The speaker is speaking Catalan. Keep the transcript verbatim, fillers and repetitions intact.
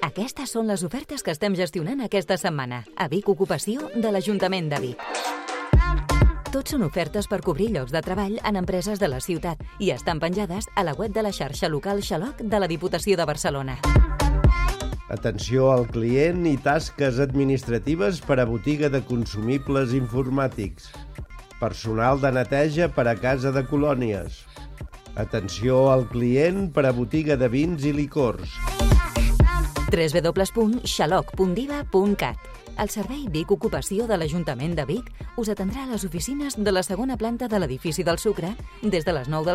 Aquestes són les ofertes que estem gestionant aquesta setmana a Vic Ocupació de l'Ajuntament de Vic. Tot són ofertes per cobrir llocs de treball en empreses de la ciutat i estan penjades a la web de la xarxa local Xaloc de la Diputació de Barcelona. Atenció al client i tasques administratives per a botiga de consumibles informàtics. Personal de neteja per a casa de colònies. Atenció al client per a botiga de vins i licors. w w w punt xaloc punt diva punt cat. El servei Vic Ocupació de l'Ajuntament de Vic us atendrà a les oficines de la segona planta de l'edifici del Sucre des de les nou del